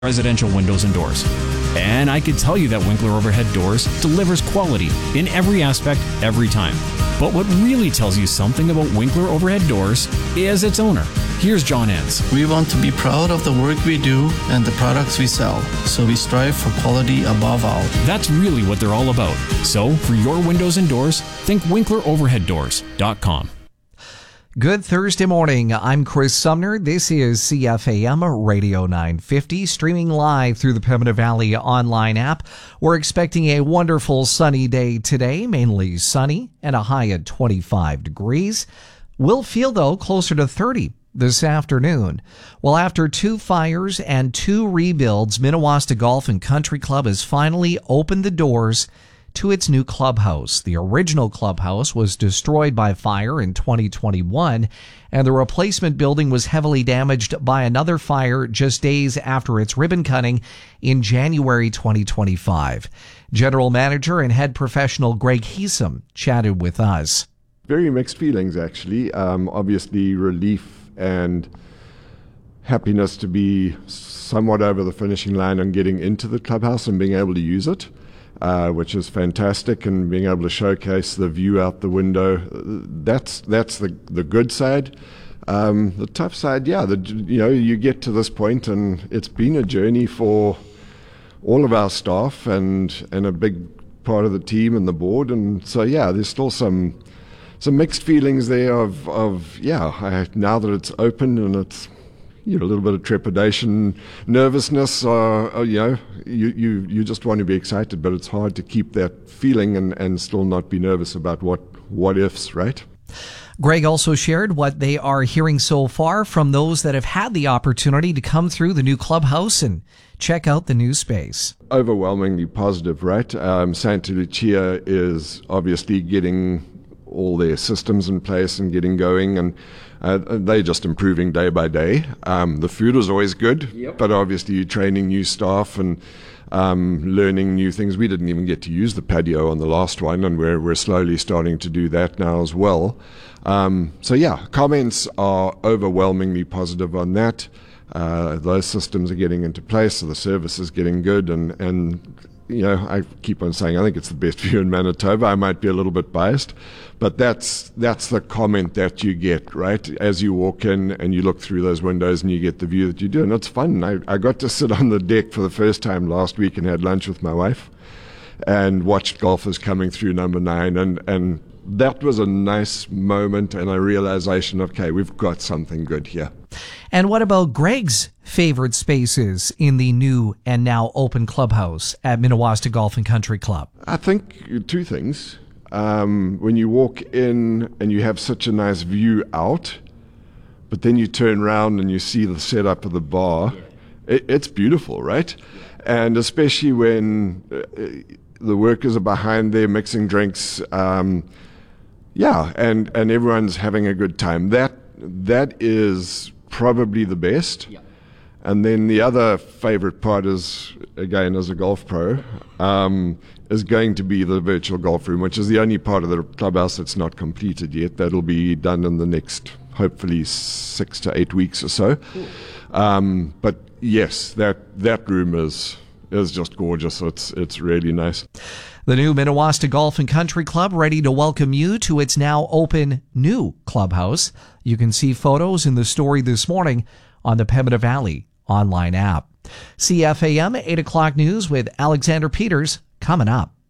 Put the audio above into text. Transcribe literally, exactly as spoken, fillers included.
residential windows and doors. And I could tell you that Winkler Overhead Doors delivers quality in every aspect, every time. But what really tells you something about Winkler Overhead Doors is its owner. Here's John Enns. We want to be proud of the work we do and the products we sell, so we strive for quality above all. That's really what they're all about. So, for your windows and doors, think winkler overhead doors dot com. Good Thursday morning. I'm Chris Sumner. This is C F A M Radio nine fifty, streaming live through the Pembina Valley online app. We're expecting a wonderful sunny day today, mainly sunny and a high at twenty-five degrees. We'll feel, though, closer to thirty this afternoon. Well, after two fires and two rebuilds, Minnewaska Golf and Country Club has finally opened the doors to its new clubhouse. The original clubhouse was destroyed by fire in twenty twenty-one, and the replacement building was heavily damaged by another fire just days after its ribbon cutting in January twenty twenty-five. General Manager and Head Professional Greg Heesum chatted with us. Very mixed feelings, actually. Um, obviously, relief and happiness to be somewhat over the finishing line on getting into the clubhouse and being able to use it. Uh, which is fantastic, and being able to showcase the view out the window. That's that's the the good side. Um, the tough side, yeah, the, you know, you get to this point, and it's been a journey for all of our staff and and a big part of the team and the board. And so, yeah, there's still some some mixed feelings there of of yeah. I, now that it's open and it's, you know, a little bit of trepidation, nervousness, uh, uh, you know, you, you, you just want to be excited, but it's hard to keep that feeling and, and still not be nervous about what, what ifs, right? Greg also shared what they are hearing so far from those that have had the opportunity to come through the new clubhouse and check out the new space. Overwhelmingly positive, right? Um, Santa Lucia is obviously getting all their systems in place and getting going, and uh, they're just improving day by day. Um, the food is always good, yep. But obviously you're training new staff and um, learning new things. We didn't even get to use the patio on the last one, and we're we're slowly starting to do that now as well. Um, so yeah, comments are overwhelmingly positive on that. Uh, those systems are getting into place, so the service is getting good, and and you know, I keep on saying I think it's the best view in Manitoba. I might be a little bit biased, but that's that's the comment that you get, right? As you walk in and you look through those windows and you get the view that you do, and it's fun. I, I got to sit on the deck for the first time last week and had lunch with my wife and watched golfers coming through number nine, and, and that was a nice moment and a realization of, okay, we've got something good here. And what about Greg's favorite spaces in the new and now open clubhouse at Minnewaska Golf and Country Club? I think two things. Um, when you walk in and you have such a nice view out, but then you turn around and you see the setup of the bar, it, it's beautiful, right? And especially when uh, the workers are behind there mixing drinks, um, yeah, and, and everyone's having a good time. That that is probably the best. Yeah. And then the other favorite part is, again, as a golf pro, um, is going to be the virtual golf room, which is the only part of the clubhouse that's not completed yet. That'll be done in the next, hopefully, six to eight weeks or so. Cool. Um, but yes, that that room is is just gorgeous. It's it's really nice. The new Minnewaska Golf and Country Club ready to welcome you to its now open new clubhouse. You can see photos in the story this morning on the Pembina Valley online app. C F A M eight o'clock news with Alexander Peters coming up.